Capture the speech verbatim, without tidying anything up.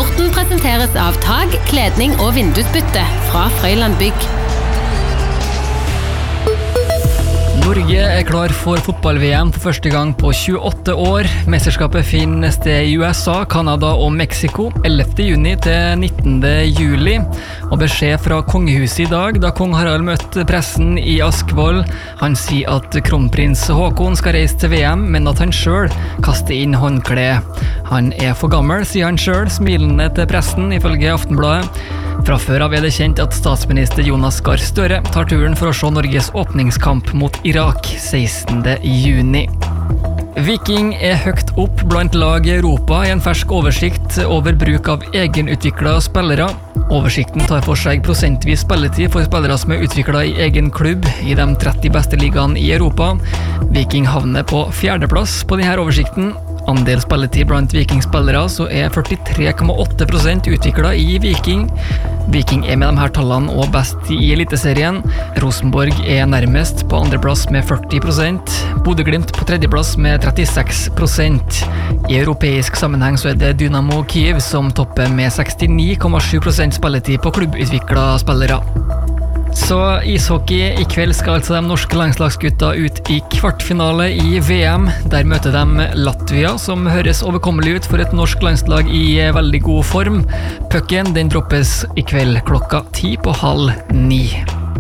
Sporten presenteres av tag, kledning og vindusbytte fra Frøyland Bygg. Norge er klar for fotball-V M for første gang på tjueåtte år. Mesterskapet finner sted i U S A, Kanada og Mexico ellevte juni til nittende juli. Og beskjed fra kongehuset i dag, da kong Harald møtte pressen i Askvoll. Han sier at kronprins Håkon skal reise til V M, men at han selv kaster inn håndkle. Han er for gammel, sier han selv, smilende til pressen, ifølge Aftenbladet. Fra før av er det kjent at statsminister Jonas Gahr Støre tar turen for å se Norges åpningskamp mot Irak sekstende juni. Viking er høyt opp blant lag i Europa i en fersk oversikt over bruk av egenutviklede spillere. Oversikten tar for seg prosentvis spilletid for spillere som er utviklet i egen klubb i de tretti beste ligaene i Europa. Viking havner på fjerdeplass på denne oversikten. Andel spilletid blant Viking-spillere så er førtitre komma åtte prosent utviklet i Viking. Viking er med de her tallene og best i Eliteserien. Rosenborg er nærmest på andreplass med førti prosent. Bodø-Glimt på tredjeplass med trettiseks prosent. I europeisk sammenheng så er det Dynamo Kiev som topper med sekstini komma sju prosent spilletid på klubbutviklede spillere. Så ishockey i kveld skal altså de norske landslagsgutta ut i kvartfinale i V M. Der møter de Latvia, som høres overkommelig ut for et norsk landslag i veldig god form. Pucken den droppes i kveld klokka ti på halv ni.